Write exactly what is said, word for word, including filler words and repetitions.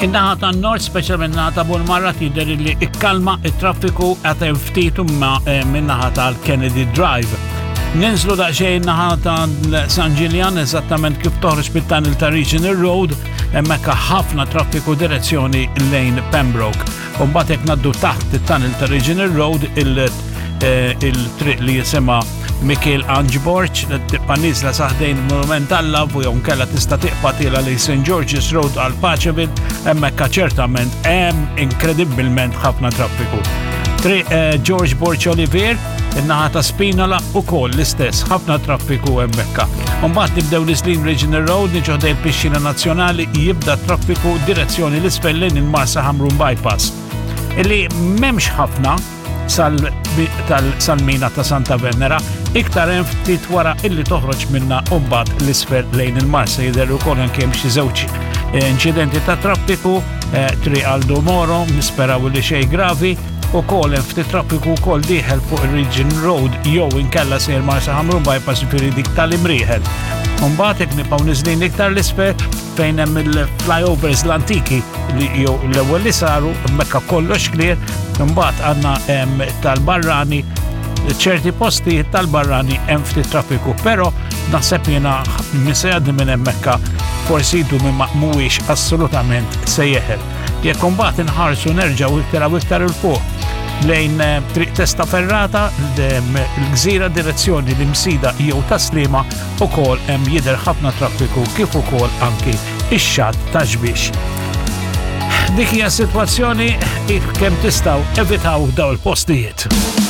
In-naħa tan-nord, speċjalment naħa ta' Bulmarra tidher li ikkalma it-traffiku qed hemm ftit ma min-naħa tal-Kennedy Drive. Ninżlu daqsxejn naħa ta' San Ġiljan eżattament kif toħroġ bit-tunnel ta' Regional Road, hemmhekk ħafna traffiku direzzjoni lejn Pembroke. U mbagħad hekk ngħaddu taħt it-tunnel ta' Regional Road il-triq li jisimha Michael Angeborg, tibqa' niżla saħdejn il-Monument tal-Lav u jew nkella tista' tiqpa' tiela lejn Saint George's Road għal Paċeville, hemmhekk ċertament hemm inkredibilment ħafna traffiku. Triq George Borch Olivier, in-naħa ta' Spinola ukoll l-istess, ħafna traffiku hemmhekk. Mbagħad nibdew l-Islin Regional Road niġu ħdejn il-Pixxina Nazzjonali jibda traffiku direzzjoni l-isfel lejn il-Marsa Hamrun Bypass. Illi m'hemmx ħafna sal-mina ta' Santa Venera, iktar hemm ftit wara illi toħroġ minna u mbagħad l-isfel lejn il-Marsa jidher ukoll hemm xi żewġ inċidenti ta' traffiku, triq Aldo Moro, nisperaw li xejn gravi, ukoll hemm ftit traffiku wkoll dieħel fuq ir-Region Road jew inkella sejr Marsa Hamrun Bypass jiġifieri dik tal-imrieħel. Mbagħad hekk nibqgħu niżlin iktar l-isfel fejn hemm il-flyovers l-antiki li jew l-ewwel li saru hemmhekk kollox clear, imbagħad għandna hemm tal-Barrani ċerti postijiet tal-Barrani hemm ftit traffiku, però naħseb jiena min se jgħaddi minn hemmhekk forsi jdu minn mhuwiex assolutament se jeħel. Jekk imbagħad inħarsu nerġgħu iktar u iktar il fuq lejn triq Testa Ferrata, l-gżira direzzjoni l-Imsida jew ta' Sliema ukoll hemm jidher ħafna traffiku kif ukoll anki ix-xatt ta' Xbiex. Dik hija s-sitwazzjoni kemm tistgħu evitaw dawn il-postijiet.